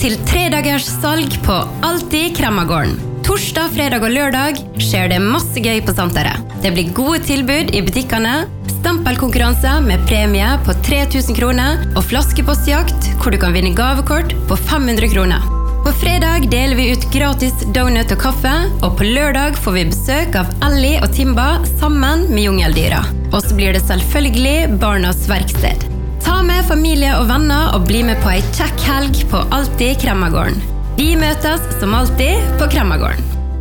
til 3-dagers salg på Alltid Kremmagården. Torsdag, fredag og lørdag skjer det masse gøy på Santeret. Det blir gode tilbud i butikkene, stempelkonkurranse med premie på 3000 kroner og flaskepostjakt hvor du kan vinne gavekort på 500 kroner. På fredag deler vi ut gratis donut og kaffe, og på lørdag får vi besøk av Ellie og Timba sammen med jungeldyra. Og så blir det selvfølgelig Barnas verksted. Ta med familie og venner og bli med på en kjekk helg på Alltid Kremmagården. Vi møtes som alltid på Kremmagården.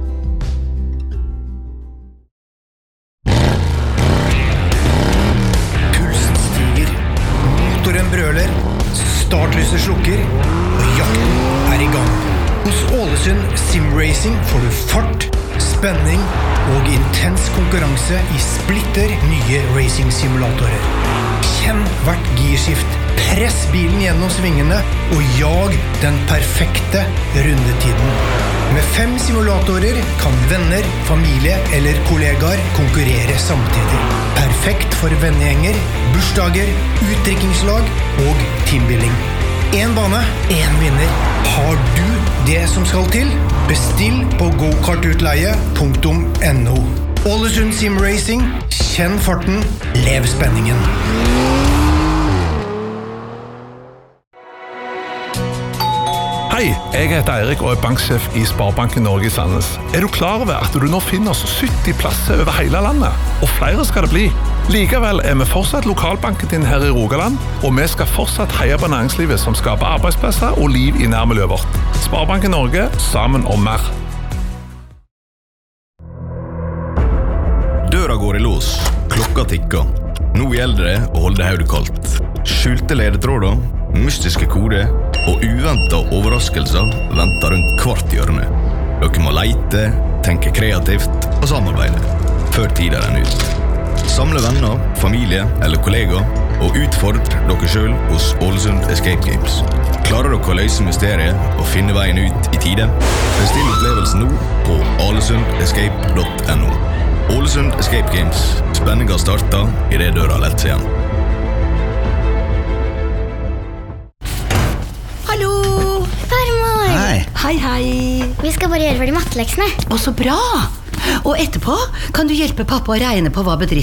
Pulsen stiger, motoren brøler, startlyset slukker, og jakten i gang. Hos Ålesund Simracing får du fart, spenning og intens konkurranse i splitter nye racing-simulatorer. Kjenn hvert girskift, press bilen gjennom svingene og jag den perfekte rundetiden. Med 5 simulatorer kan venner, familie eller kollegaer konkurrere samtidig. Perfekt for vennegjenger, bursdager, utdrikkingslag og teambuilding. En bane, en vinner. Har du det som skal til? Bestill på gokartutleie.no. Ålesund Simracing. Kjenn farten, lev spenningen. Hei, jeg heter Eirik og banksjef i Sparebanken Norge i Sandnes. Du klar over at du nå finner oss 70 plasser over hele landet? Og flere skal det bli. Likevel vi fortsatt lokalbanken din her i Rogaland, og vi skal fortsatt heie på næringslivet som skaper arbeidsplasser og liv i nærmiljøet vårt. Sparebanken Norge, sammen om mer. Døra går i lås, klokka tikker. Nå gjelder det å holde hodet kaldt. Skjulte ledetråder, mystiske koder og uventet overraskelser venter rundt hvert hjørne. Dere må leite, tenke kreativt og samarbeide før tiden ut. Samle venner, familie eller kollegaer og utfordre dere selv hos Ålesund Escape Games. Klarer dere å løse mysteriet og finne veien ut i tide? Bestill opplevelsen nå på alesundescape.no. Ålesund Escape Games. Spenningen starter i det døra lett seg igjen. Hallo! Farmor! Hei. Hei, hei. Vi skal bare gjøre ferdig matteleksene. Å, så bra! Og etterpå kan du hjelpe pappa å regne på hva bedriften